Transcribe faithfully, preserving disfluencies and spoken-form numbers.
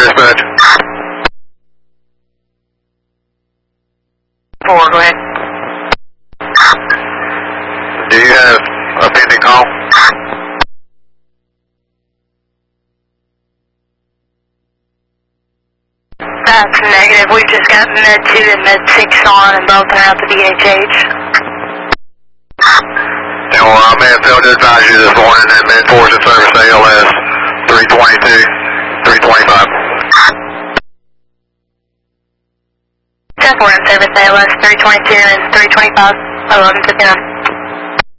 dispatch. Four, go ahead. Do you have a pending call? That's negative. We've just got med two and med six on and both are out to B H H. And well, I may have failed to advise you this morning that med four is in service A L S three twenty-two, three twenty-five. Check, we're in service A L S three twenty-two and three twenty-five. eleven fifty-nine.